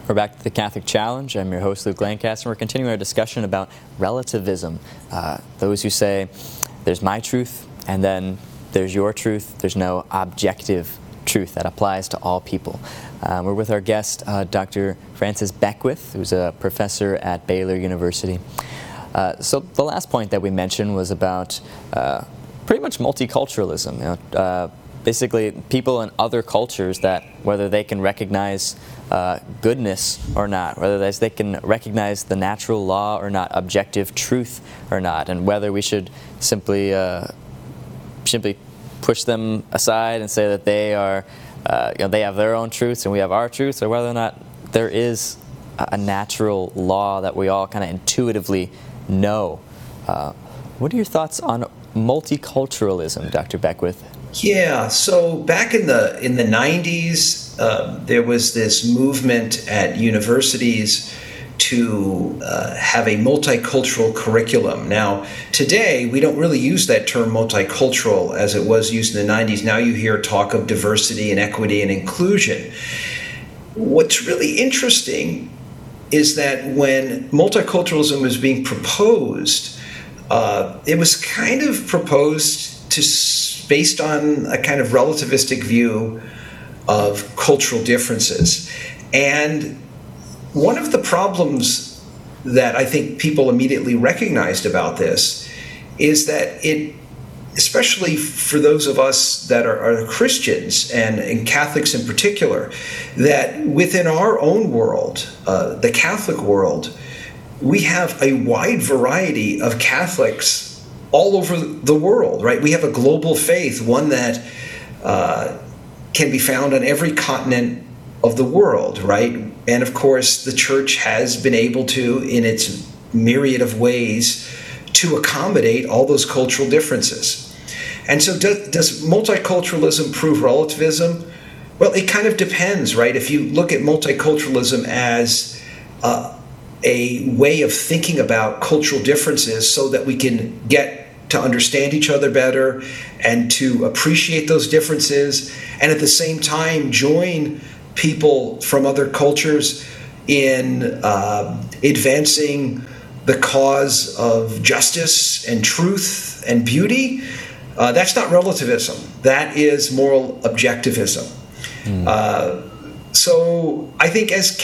We're back to the Catholic Challenge. I'm your host, Luke Lancaster, and we're continuing our discussion about relativism. Those who say, there's my truth, and then there's your truth. There's no objective truth that applies to all people. We're with our guest, Dr. Francis Beckwith, who's a professor at Baylor University. So the last point that we mentioned was about pretty much multiculturalism. Basically, people in other cultures that whether they can recognize goodness or not, whether they can recognize the natural law or not, objective truth or not, and whether we should simply push them aside and say that they are, they have their own truths and we have our truths, or whether or not there is a natural law that we all kind of intuitively know. What are your thoughts on multiculturalism, Dr. Beckwith? Yeah, so back in the 90s, there was this movement at universities to have a multicultural curriculum. Now, today, we don't really use that term multicultural as it was used in the 90s. Now you hear talk of diversity and equity and inclusion. What's really interesting is that when multiculturalism was being proposed, it was kind of proposed based on a kind of relativistic view of cultural differences. And one of the problems that I think people immediately recognized about this is that it, especially for those of us that are Christians and Catholics in particular, that within our own world, the Catholic world, we have a wide variety of Catholics all over the world, right? We have a global faith, one that can be found on every continent of the world, right? And of course, the Church has been able to, in its myriad of ways, to accommodate all those cultural differences. And so does multiculturalism prove relativism? Well, it kind of depends, right? If you look at multiculturalism as a way of thinking about cultural differences so that we can get to understand each other better and to appreciate those differences, and at the same time join people from other cultures in advancing the cause of justice and truth and beauty, that's not relativism. That is moral objectivism. So I think as